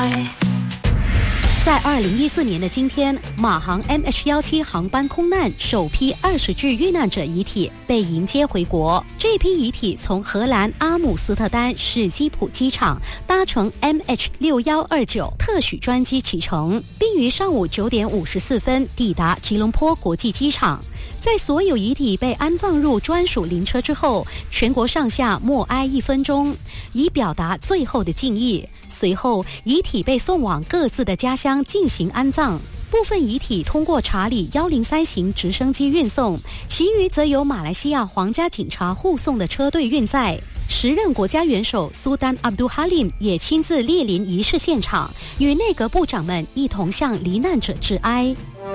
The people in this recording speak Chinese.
在2014年的今天，马航 MH17 航班空难，首批20具遇难者遗体被迎接回国。这批遗体从荷兰阿姆斯特丹史基普机场搭乘 MH6129 特许专机启程，并于上午9点54分抵达吉隆坡国际机场。在所有遗体被安放入专属灵车之后，全国上下默哀1分钟，以表达最后的敬意。随后，遗体被送往各自的家乡进行安葬。部分遗体通过查理103型直升机运送，其余则由马来西亚皇家警察护送的车队运载。时任国家元首苏丹阿卜杜哈林也亲自莅临仪式现场，与内阁部长们一同向罹难者致哀。